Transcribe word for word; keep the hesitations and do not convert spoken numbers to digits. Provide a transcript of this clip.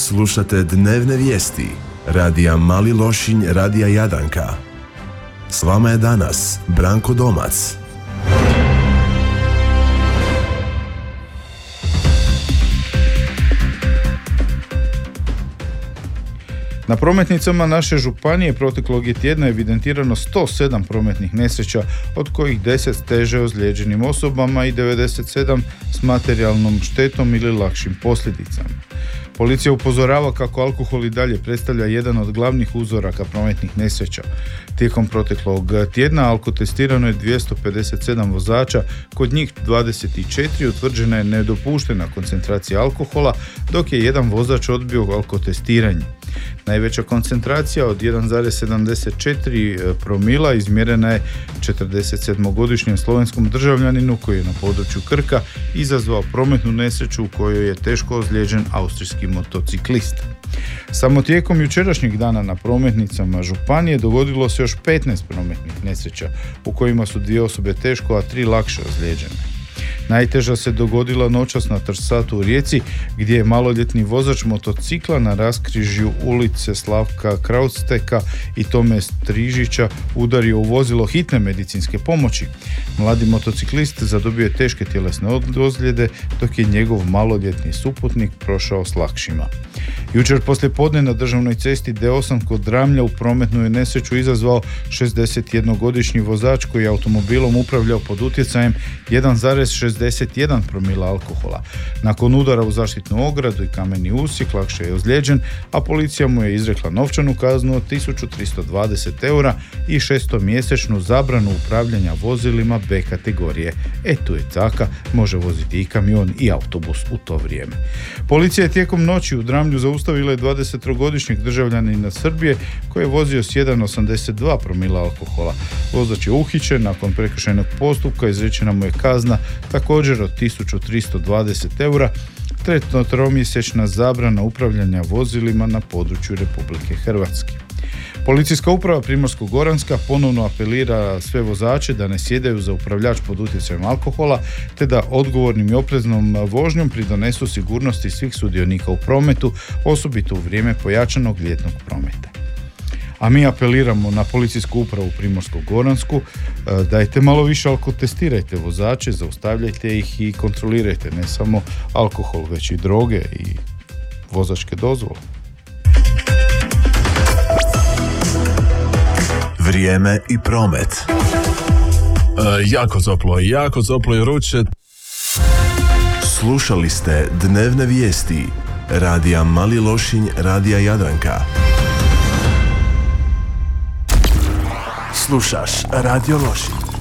Slušate dnevne vijesti radija Mali Lošinj, radija Jadranka. S vama je danas Branko Domac. Na prometnicama naše županije proteklog je tjedna evidentirano sto sedam prometnih nesreća, od kojih deset s teže ozlijeđenim osobama i devedeset sedam s materijalnom štetom ili lakšim posljedicama. Policija upozorava kako alkohol i dalje predstavlja jedan od glavnih uzoraka prometnih nesreća. Tijekom proteklog tjedna alkotestirano je dvjesto pedeset sedam vozača, kod njih dvadeset četiri utvrđena je nedopuštena koncentracija alkohola, dok je jedan vozač odbio alkotestiranje. Najveća koncentracija od jedan zarez sedamdeset četiri promila izmjerena je četrdesetsedmogodišnjem slovenskom državljaninu koji je na području Krka izazvao prometnu nesreću u kojoj je teško ozlijeđen austrijski motociklist. Samo tijekom jučerašnjeg dana na prometnicama županije dogodilo se još petnaest prometnih nesreća, u kojima su dvije osobe teško, a tri lakše ozlijeđene. Najteža se dogodila noćas na Trsatu u Rijeci, gdje je maloljetni vozač motocikla na raskrižju ulice Slavka Krausteka i Tome Strižića udario u vozilo hitne medicinske pomoći. Mladi motociklist zadobio je teške tjelesne ozljede, dok je njegov maloljetni suputnik prošao s lakšima. Jučer poslijepodne na državnoj cesti D osam kod Dramlja u prometnu je nesreću izazvao šezdesetjednogodišnji vozač koji je automobilom upravljao pod utjecajem jedan zarez šezdeset jedan promila alkohola. Nakon udara u zaštitnu ogradu i kameni usjek lakše je ozlijeđen, a policija mu je izrekla novčanu kaznu od tisuću tristo dvadeset eura i šestomjesečnu zabranu upravljanja vozilima B kategorije. E tu je caka, može voziti i kamion i autobus u to vrijeme. Policija je tijekom noći u Dramlju zaustavila je dvadesettrogodišnjeg državljanina Srbije koji je vozio s jedan zarez osamdeset dva promila alkohola. Vozač je uhićen, nakon prekršajnog postupka izrečena mu je kazna također od tisuću tristo dvadeset eura, te tromjesečna zabrana upravljanja vozilima na području Republike Hrvatske. Policijska uprava Primorsko-goranska ponovno apelira sve vozače da ne sjedaju za upravljač pod utjecajem alkohola, te da odgovornim i opreznom vožnjom pridonesu sigurnosti svih sudionika u prometu, osobito u vrijeme pojačanog ljetnog prometa. A mi apeliramo na policijsku upravu Primorsko-goransku, dajte malo više alkotestirajte vozače, zaustavljajte ih i kontrolirajte ne samo alkohol, već i droge i vozačke dozvole. Vrijeme i promet. E, jako toplo, jako toplo i vruće. Slušali ste dnevne vijesti radija Mali Lošinj, radija Jadranka. Slušaš Radio Lošinj.